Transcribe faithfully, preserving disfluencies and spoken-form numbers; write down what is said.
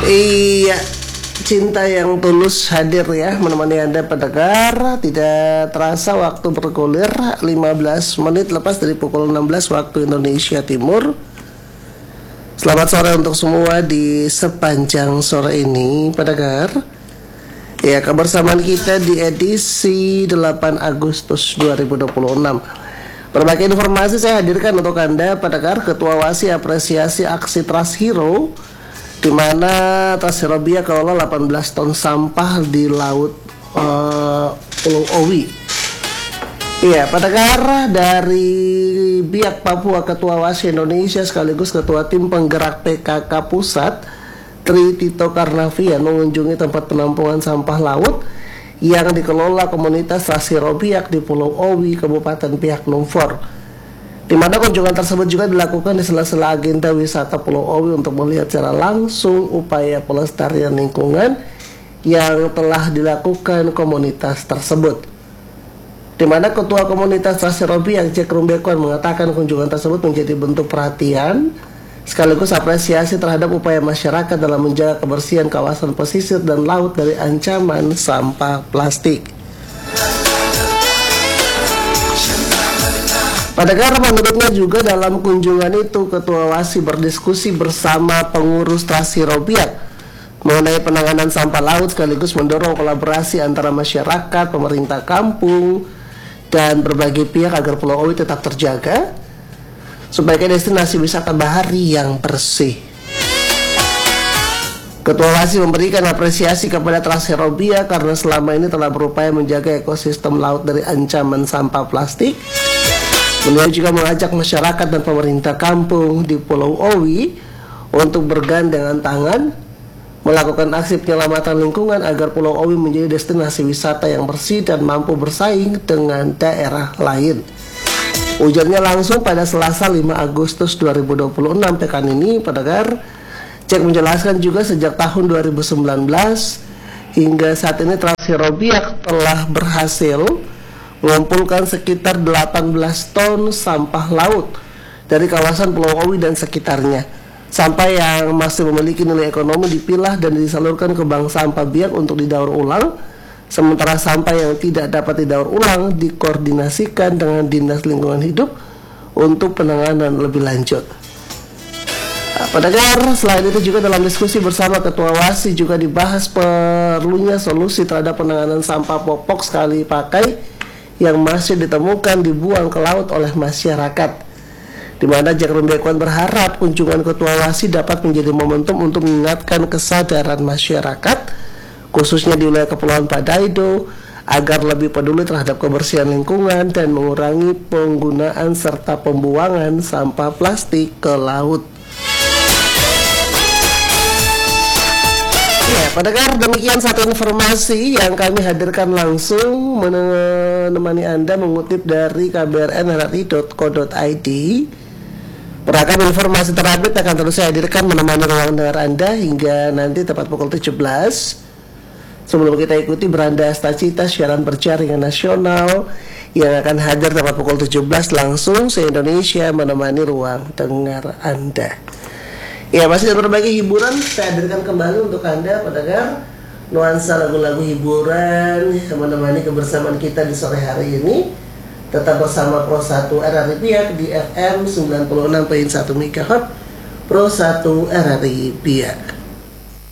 Iya, cinta yang tulus hadir ya menemani Anda pendengar. Tidak terasa waktu bergulir lima belas menit lepas dari pukul enam belas waktu Indonesia Timur. Selamat sore untuk semua di sepanjang sore ini pendengar. Ya, kebersamaan kita di edisi delapan Agustus dua ribu dua puluh enam. Berbagai informasi saya hadirkan untuk Anda pendengar. Ketua Wasi apresiasi aksi Trust Hero, di mana Trust Hero Biak kelola delapan belas ton sampah di laut uh, Pulau Owi. Iya, pendengar, dari Biak Papua, Ketua Wasi Indonesia sekaligus Ketua Tim Penggerak P K K Pusat, Tri Tito Karnavian, mengunjungi tempat penampungan sampah laut yang dikelola komunitas Trust Hero Biak di Pulau Owi, Kabupaten Biak Numfor, di mana kunjungan tersebut juga dilakukan di sela-sela agenda wisata Pulau Owi untuk melihat secara langsung upaya pelestarian lingkungan yang telah dilakukan komunitas tersebut. Di mana Ketua Komunitas Trust Hero Biak, Jack Rumbekwan, mengatakan kunjungan tersebut menjadi bentuk perhatian sekaligus apresiasi terhadap upaya masyarakat dalam menjaga kebersihan kawasan pesisir dan laut dari ancaman sampah plastik. Padahal menurutnya juga dalam kunjungan itu Ketua Wasi berdiskusi bersama pengurus Trust Hero Biak mengenai penanganan sampah laut sekaligus mendorong kolaborasi antara masyarakat, pemerintah kampung, dan berbagai pihak agar Pulau Owi tetap terjaga sebagai destinasi wisata bahari yang bersih. Ketua Wasi memberikan apresiasi kepada Trust Hero Biak karena selama ini telah berupaya menjaga ekosistem laut dari ancaman sampah plastik. Beliau juga mengajak masyarakat dan pemerintah kampung di Pulau Owi untuk bergandengan tangan melakukan aksi penyelamatan lingkungan agar Pulau Owi menjadi destinasi wisata yang bersih dan mampu bersaing dengan daerah lain. Ujarnya langsung pada Selasa lima Agustus dua ribu dua puluh enam pekan ini, pendengar. Jack menjelaskan juga sejak tahun dua ribu sembilan belas hingga saat ini Trust Hero Biak telah berhasil mengumpulkan sekitar delapan belas ton sampah laut dari kawasan Pulau Owi dan sekitarnya. Sampah yang masih memiliki nilai ekonomi dipilah dan disalurkan ke bank sampah Biak untuk didaur ulang. Sementara sampah yang tidak dapat didaur ulang dikoordinasikan dengan Dinas Lingkungan Hidup untuk penanganan lebih lanjut. Pendengar, selain itu juga dalam diskusi bersama Ketua Wasi juga dibahas perlunya solusi terhadap penanganan sampah popok sekali pakai yang masih ditemukan dibuang ke laut oleh masyarakat. Di mana Jack Rumbekwan berharap kunjungan Ketua Wasi dapat menjadi momentum untuk mengingatkan kesadaran masyarakat khususnya di wilayah Kepulauan Padaido agar lebih peduli terhadap kebersihan lingkungan dan mengurangi penggunaan serta pembuangan sampah plastik ke laut. Ya, pendengar, demikian satu informasi yang kami hadirkan langsung menemani Anda mengutip dari k b r n r i dot co dot i d. Beragam informasi terupdate akan terus saya hadirkan menemani ruang dengar Anda hingga nanti tepat pukul tujuh belas. Sebelum kita ikuti Beranda Stacita, siaran berjaringan nasional yang akan hadir tepat pukul tujuh belas langsung se-Indonesia menemani ruang dengar Anda. Ya, masih ada berbagai hiburan saya hadirkan kembali untuk Anda pendengar. Nuansa lagu-lagu hiburan yang menemani kebersamaan kita di sore hari ini. Tetap bersama Pro satu R R I Biak di F M sembilan puluh enam koma satu megahertz Pro satu R R I Biak.